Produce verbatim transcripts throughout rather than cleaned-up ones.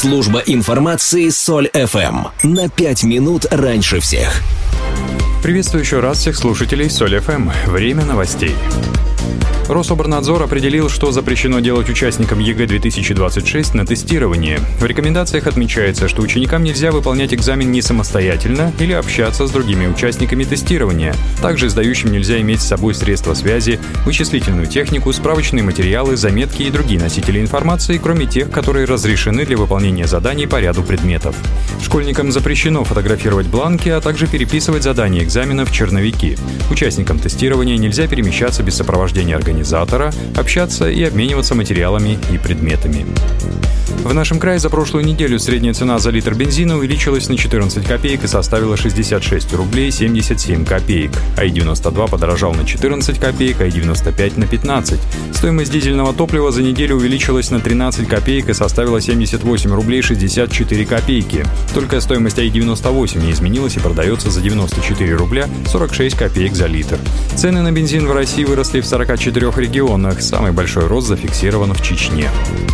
Служба информации Соль эф эм. На пять минут раньше всех. Приветствую еще раз всех слушателей Соль эф эм. Время новостей. Рособорнадзор определил, что запрещено делать участникам ЕГЭ две тысячи двадцать шесть на тестирование. В рекомендациях отмечается, что ученикам нельзя выполнять экзамен не самостоятельно или общаться с другими участниками тестирования. Также сдающим нельзя иметь с собой средства связи, вычислительную технику, справочные материалы, заметки и другие носители информации, кроме тех, которые разрешены для выполнения заданий по ряду предметов. Школьникам запрещено фотографировать бланки, а также переписывать задания экзамена в черновики. Участникам тестирования нельзя перемещаться без сопровождения организации, организатора, общаться и обмениваться материалами и предметами. В нашем крае за прошлую неделю средняя цена за литр бензина увеличилась на четырнадцать копеек и составила шестьдесят шесть рублей семьдесят семь копеек. АИ девяносто два подорожал на четырнадцать копеек, АИ девяносто пять на пятнадцать. Стоимость дизельного топлива за неделю увеличилась на тринадцать копеек и составила семьдесят восемь рублей шестьдесят четыре копейки. Только стоимость АИ девяносто восемь не изменилась и продается за девяносто четыре рубля сорок шесть копеек за литр. Цены на бензин в России выросли в сорока четырёх регионах. Самый большой рост зафиксирован в Чечне.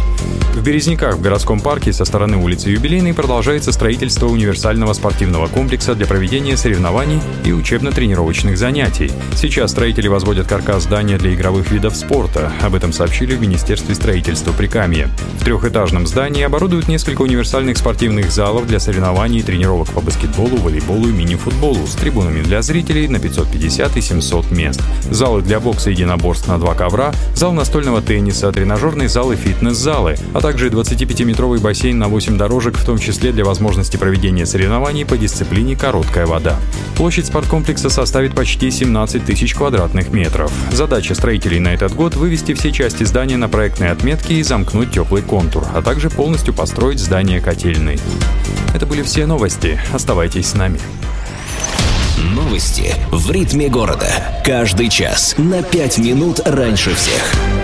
В Березниках в городском парке со стороны улицы Юбилейной продолжается строительство универсального спортивного комплекса для проведения соревнований и учебно-тренировочных занятий. Сейчас строители возводят каркас здания для игровых видов спорта. Об этом сообщили в Министерстве строительства Прикамья. В трехэтажном здании оборудуют несколько универсальных спортивных залов для соревнований и тренировок по баскетболу, волейболу и мини-футболу с трибунами для зрителей на пятьсот пятьдесят и семьсот мест. Залы для бокса и единоборств на два ковра, зал настольного тенниса, тренажерный зал и фитнес-залы, а также двадцатипятиметровый бассейн на восемь дорожек, в том числе для возможности проведения соревнований по дисциплине «Короткая вода». Площадь спорткомплекса составит почти семнадцать тысяч квадратных метров. Задача строителей на этот год — вывести все части здания на проектные отметки и замкнуть теплый контур, а также полностью построить здание котельной. Это были все новости. Оставайтесь с нами. Новости в ритме города. Каждый час на пять минут раньше всех.